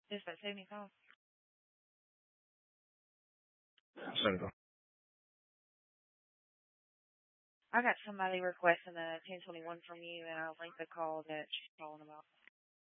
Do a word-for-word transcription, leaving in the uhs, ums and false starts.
Just that seventy-five. Senator. I got somebody requesting a ten twenty-one from you, and I'll link the call that she's calling about.